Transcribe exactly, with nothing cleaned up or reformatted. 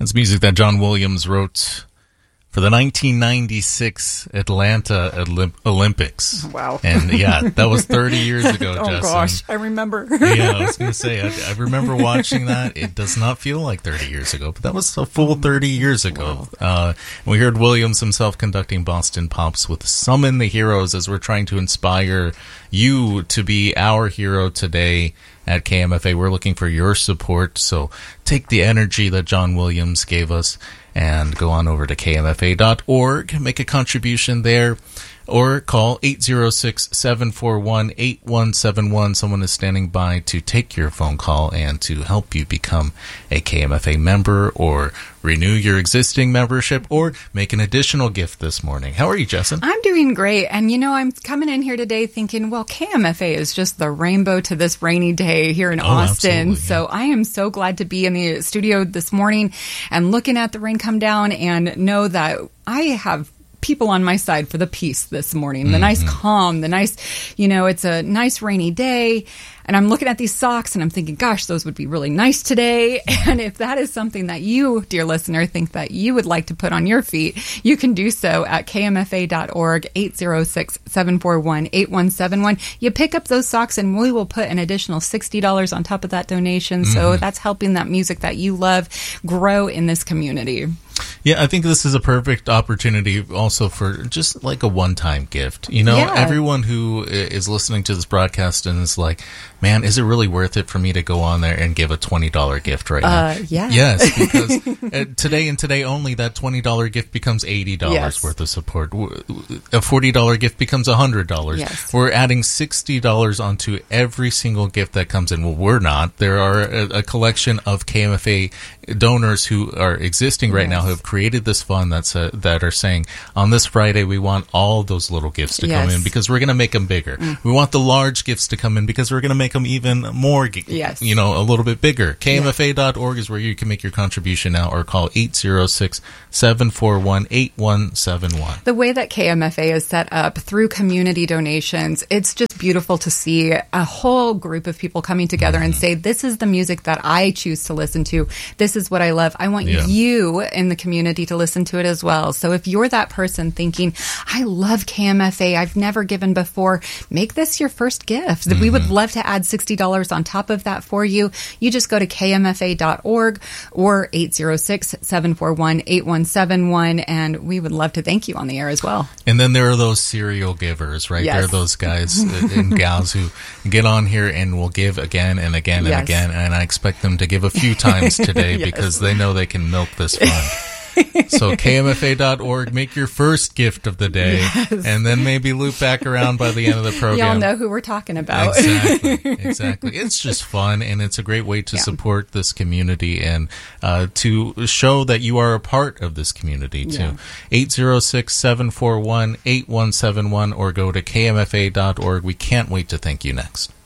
It's music that John Williams wrote for the nineteen ninety-six Atlanta Olymp- Olympics. Wow. And yeah, that was thirty years ago, oh, Justin. gosh, I remember. Yeah, I was going to say, I, I remember watching that. It does not feel like thirty years ago, but that was a full thirty years ago. Wow. Uh, we heard Williams himself conducting Boston Pops with Summon the Heroes as we're trying to inspire you to be our hero today at K M F A. We're looking for your support, so take the energy that John Williams gave us and go on over to K M F A dot org, make a contribution there, or call eight zero six, seven four one, eight one seven one. Someone is standing by to take your phone call and to help you become a K M F A member or renew your existing membership or make an additional gift this morning. How are you, Jessin? I'm doing great. And, you know, I'm coming in here today thinking, well, K M F A is just the rainbow to this rainy day here in oh, Austin. Yeah. So I am so glad to be in the studio this morning and looking at the rain come down and know that I have people on my side for the peace this morning, the mm-hmm. nice calm, the nice, you know, it's a nice rainy day. And I'm looking at these socks and I'm thinking, gosh, those would be really nice today. And if that is something that you, dear listener, think that you would like to put on your feet, you can do so at K M F A dot org, eight zero six, seven four one, eight one seven one. You pick up those socks and we will put an additional sixty dollars on top of that donation. Mm-hmm. So that's helping that music that you love grow in this community. Yeah, I think this is a perfect opportunity also for just like a one-time gift. You know, yeah. everyone who is listening to this broadcast and is like, man, is it really worth it for me to go on there and give a twenty dollars gift right now? Uh, yeah. Yes, because today and today only, that twenty dollars gift becomes eighty dollars yes. worth of support. A forty dollars gift becomes one hundred dollars. Yes. We're adding sixty dollars onto every single gift that comes in. Well, we're not. There are a, a collection of K M F A donors who are existing right yes. now who have created this fund that's uh, that are saying, on this Friday, we want all those little gifts to yes. come in because we're going to make them bigger. Mm. We want the large gifts to come in because we're going to make them even more, yes. you know, a little bit bigger. K M F A dot org is where you can make your contribution now, or call eight zero six, seven four one, eight one seven one. The way that K M F A is set up through community donations, it's just beautiful to see a whole group of people coming together mm-hmm. and say, this is the music that I choose to listen to. This is what I love. I want yeah. you in the community to listen to it as well. So if you're that person thinking, I love K M F A, I've never given before, make this your first gift. Mm-hmm. We would love to add sixty dollars on top of that for you. You just go to K M F A dot org or eight zero six, seven four one, eight one seven one, and we would love to thank you on the air as well. And then there are those serial givers, right? Yes. There are those guys and gals who get on here and will give again and again and yes. again, and I expect them to give a few times today yes. because they know they can milk this fund. So K M F A dot org, make your first gift of the day, yes. and then maybe loop back around by the end of the program. Y'all know who we're talking about. Exactly, exactly. It's just fun, and it's a great way to yeah. support this community and uh, to show that you are a part of this community, too. Yeah. eight zero six, seven four one, eight one seven one, or go to K M F A dot org. We can't wait to thank you next.